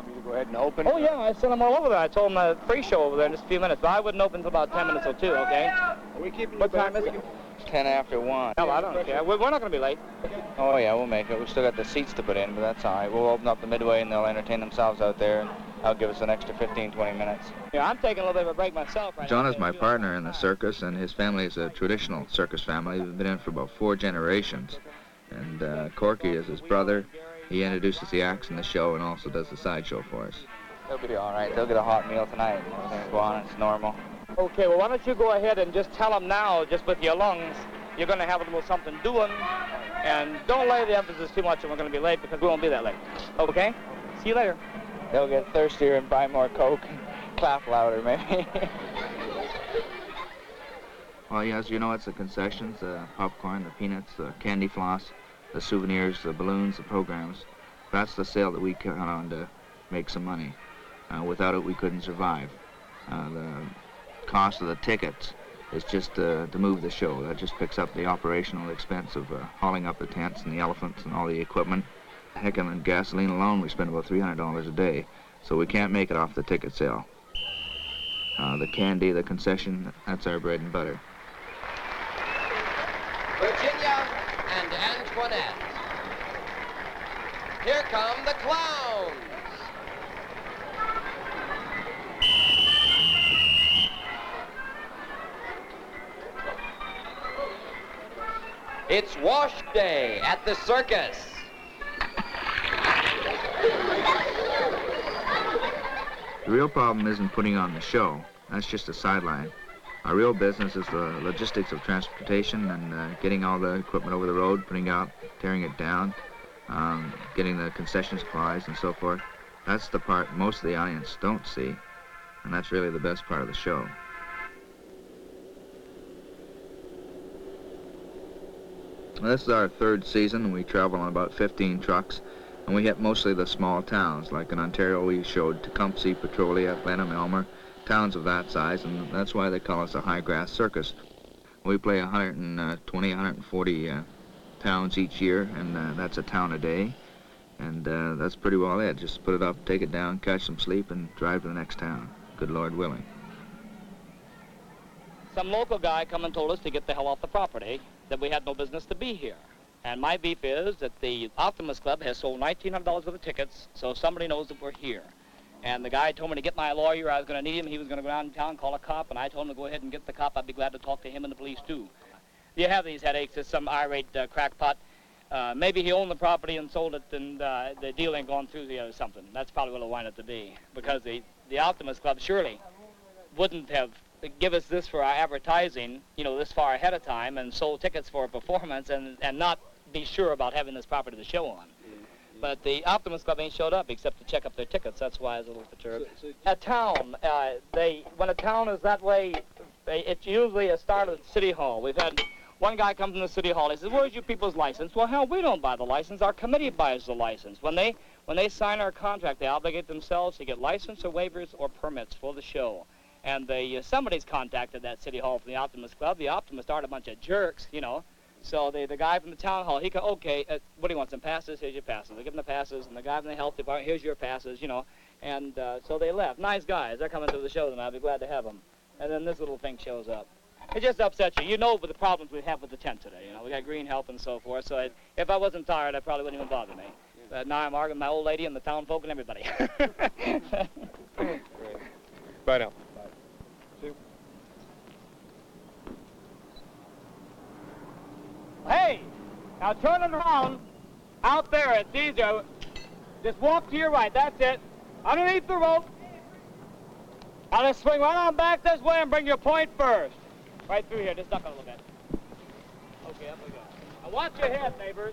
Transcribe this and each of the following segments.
me to go ahead and open? Oh, yeah, I sent them all over there. I told them a free show over there in just a few minutes, but I wouldn't open until about 10 minutes or 2, okay? Are we keeping you What back? time is it? 10 after 1. No, I don't care. We're not going to be late. Oh, yeah, we'll make it. We've still got the seats to put in, but that's all right. We'll open up the midway, and they'll entertain themselves out there, and that'll give us an extra 15, 20 minutes. Yeah, I'm taking a little bit of a break myself right John now. is my partner in the circus, and his family is a traditional circus family. We've been in for about 4 generations. And Corky is his brother. He introduces the acts in the show and also does the sideshow for us. They'll be all right. They'll get a hot meal tonight. Everything's go on. It's normal. Okay, well, why don't you go ahead and just tell them now, just with your lungs, you're going to have a little something doing, and don't lay the emphasis too much and we're going to be late because we won't be that late. Okay? See you later. They'll get thirstier and buy more Coke and clap louder, maybe. Well, yeah, as you know, it's the concessions, the popcorn, the peanuts, the candy floss, the souvenirs, the balloons, the programs. That's the sale that we count on to make some money. Without it, we couldn't survive. The cost of the tickets is just to move the show. That just picks up the operational expense of hauling up the tents and the elephants and all the equipment. Heck, and in gasoline alone, we spend about $300 a day, so we can't make it off the ticket sale. The candy, the concession, that's our bread and butter. Virginia and Antoinette. Here come the clowns. It's wash day at the circus. The real problem isn't putting on the show. That's just a sideline. Our real business is the logistics of transportation and getting all the equipment over the road, putting it out, tearing it down, getting the concession supplies and so forth. That's the part most of the audience don't see, and that's really the best part of the show. Well, this is our 3rd season, and we travel on about 15 trucks, and we hit mostly the small towns. Like in Ontario, we showed Tecumseh, Petrolia, Blenheim, Elmer, towns of that size, and that's why they call us a high-grass circus. We play 120, 140 towns each year, and that's a town a day, and that's pretty well it. Just put it up, take it down, catch some sleep, and drive to the next town, good Lord willing. Some local guy come and told us to get the hell off the property, that we had no business to be here. And my beef is that the Optimist Club has sold $1,900 worth of tickets, so somebody knows that we're here. And the guy told me to get my lawyer. I was going to need him. He was going to go down in town and call a cop, and I told him to go ahead and get the cop. I'd be glad to talk to him and the police, too. You have these headaches. There's some irate crackpot. Maybe he owned the property and sold it, and the deal ain't gone through or something. That's probably what it'll wind up to be, because the Optimist Club surely wouldn't have give us this for our advertising, you know, this far ahead of time, and sold tickets for a performance and not be sure about having this property to show on. But the Optimist Club ain't showed up except to check up their tickets. That's why I was a little perturbed. A town, when a town is that way, it's usually a start at City Hall. We've had one guy come from the City Hall. He says, "Where's your people's license?" Well, hell, we don't buy the license. Our committee buys the license. When they sign our contract, they obligate themselves to get license or waivers or permits for the show. And somebody's contacted that City Hall from the Optimist Club. The Optimists aren't a bunch of jerks, you know. So the guy from the town hall, he okay, what do you want, some passes? Here's your passes. They give him the passes, and the guy from the health department, here's your passes, you know. And so they left. Nice guys. They're coming to the show tonight. I'll be glad to have them. And then this little thing shows up. It just upsets you. You know the problems we have with the tent today, you know. We got green help and so forth. So if I wasn't tired, I probably wouldn't even bother me. But now I'm arguing with my old lady and the town folk and everybody. Bye now. Hey, now turn it around. Out there, it's easier. Just walk to your right, that's it. Underneath the rope. Now just swing right on back this way and bring your point first. Right through here, just duck a little bit. Okay, up we go. Now watch your head, neighbors.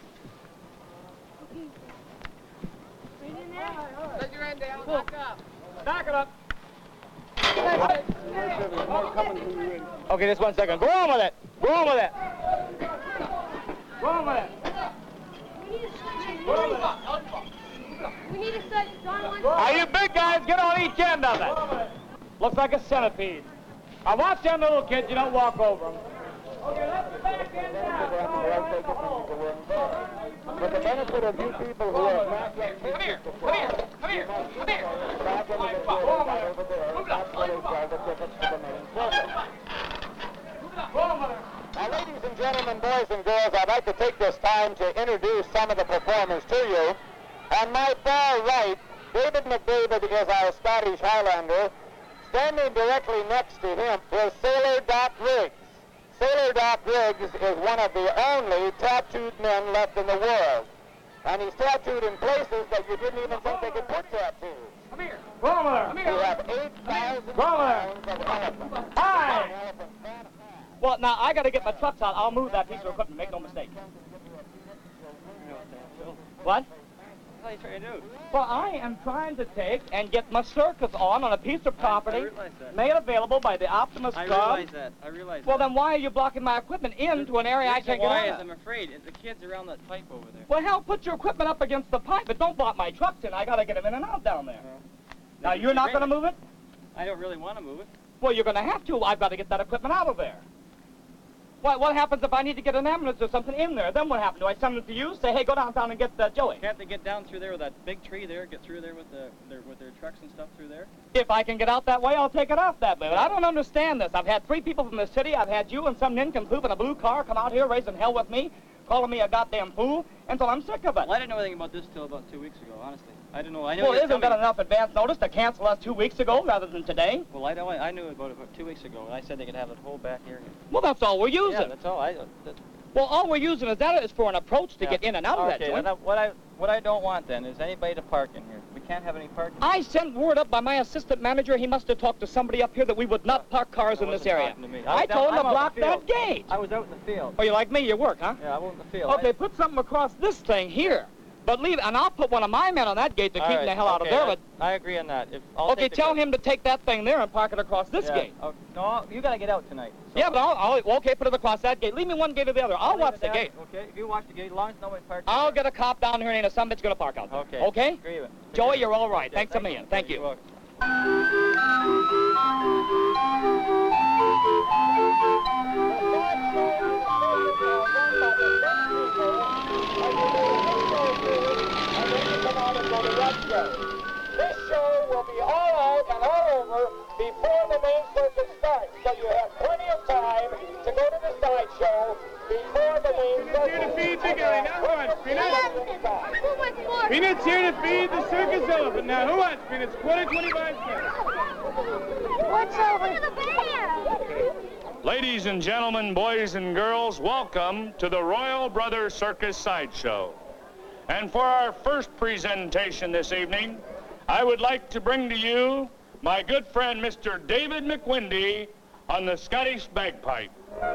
Let your end down, back up. Back it up. Okay, just 1 second. Go on with it. Go on with it. Go on with it. We need to set John one. Now, you big guys, get on each end of it. Looks like a centipede. Now, watch them little kids. You don't walk over them. Okay, let's the back end down. For the benefit of you people who have not yet... Come here. Come here. Come here. Now, ladies and gentlemen, boys and girls, I'd like to take this time to introduce some of the performers to you. On my far right, David McDavid is our Scottish Highlander. Standing directly next to him is Sailor Doc Riggs. Sailor Doc Riggs is one of the only tattooed men left in the world. And he's tattooed in places that you didn't even think they could put tattoos. Come here. We have 8,000 pounds of elephant. Hi. Well, now, I got to get my trucks out. I'll move that piece of equipment. Make no mistake. What? What are you trying to do? Well, I am trying to take and get my circus on a piece of property I realize that. made available by the Optimus Club. I realize Well, that. then why are you blocking my equipment into an area I can't get Why out is of? I'm afraid. The kids around that pipe over there. Well, hell, put your equipment up against the pipe, but don't block my trucks in. I got to get them in and out down there. Now, you're not going to move it? I don't really want to move it. Well, you're going to have to. I've got to get that equipment out of there. What happens if I need to get an ambulance or something in there? Then what happens? Do I send it to you? Say, hey, go downtown and get Joey. Can't they get down through there with that big tree there? Get through there with their trucks and stuff through there? If I can get out that way, I'll take it out that way. But I don't understand this. I've had 3 people from the city. I've had you and some nincompoop in a blue car come out here raising hell with me, calling me a goddamn fool, until I'm sick of it. Well, I didn't know anything about this till about 2 weeks ago, honestly. I didn't know. I knew. Well, you were isn't that coming. enough advance notice to cancel us 2 weeks ago rather than today? Well, I knew about it 2 weeks ago, and I said they could have the whole back area. Well, that's all we're using. Yeah, that's all. Well, all we're using is for an approach to Yeah. get in and out of that Okay, joint. then what I don't want then is anybody to park in here. We can't have any parking. I sent word up by my assistant manager. He must have talked to somebody up here that we would not park cars in this wasn't area. talking to me. I told him to I'm out block in the that field. gate. I was out in the field. Oh, you like me? You work, huh? Yeah, I was in the field. Okay, put something across this thing here. But leave, and I'll put one of my men on that gate to keep the hell out of there. But I agree on that. okay, tell him to take that thing there and park it across this gate. Oh, no, you got to get out tonight. So Yeah, but okay, put it across that gate. Leave me one gate or the other. I'll watch the gate. Okay, if you watch the gate, as long as nobody parks. I'll get a cop down here and ain't a son bitch gonna park out there. Okay. Okay? Agree with it. Joey, you're all right. Yeah, Thanks a million. Thank You're you. welcome. This show will be all out and all over before the main circuit starts, so you have plenty of time to go to the sideshow before the main circuit. Here to feed the guy. Now who wants peanuts? Who wants more? Peanuts here to feed the circus elephant. Now who wants peanuts? Quarter 25 cents. What's over? Look at the bear. Ladies and gentlemen, boys and girls, welcome to the Royal Brothers Circus Sideshow. And for our first presentation this evening, I would like to bring to you my good friend, Mr. David McWindy, on the Scottish bagpipe.